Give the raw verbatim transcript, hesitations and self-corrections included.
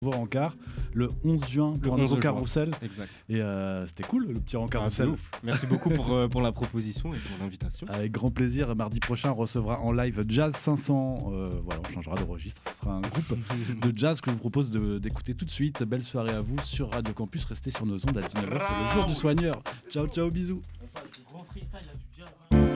nouveau rencard le onze juin pour le un nouveau juin. carrousel. Exact. Et euh, c'était cool le petit rencard Ah, c'est carrousel. ouf. Merci beaucoup pour, euh, pour la proposition et pour l'invitation. Avec grand plaisir, mardi prochain on recevra en live Jazz cinq cents. Euh, voilà, on changera de registre. Ce sera un groupe de jazz que je vous propose de, d'écouter tout de suite. Belle soirée à vous sur Radio Campus. Restez sur nos ondes à dix-neuf heures. C'est le jour du soigneur. Ciao, ciao, bisous.